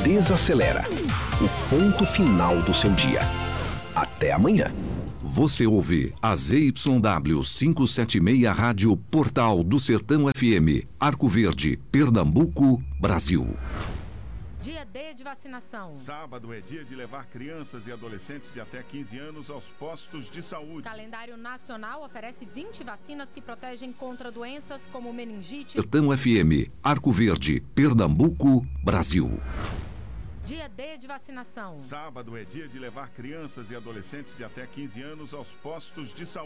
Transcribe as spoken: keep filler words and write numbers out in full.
Desacelera. O ponto final do seu dia. Até amanhã. Você ouve a Z Y W quinhentos e setenta e seis Rádio Portal do Sertão F M, Arco Verde, Pernambuco, Brasil. Dia D de vacinação. Sábado é dia de levar crianças e adolescentes de até quinze anos aos postos de saúde. O calendário nacional oferece vinte vacinas que protegem contra doenças como meningite. Sertão F M, Arco Verde, Pernambuco, Brasil. Dia D de vacinação. Sábado é dia de levar crianças e adolescentes de até quinze anos aos postos de saúde.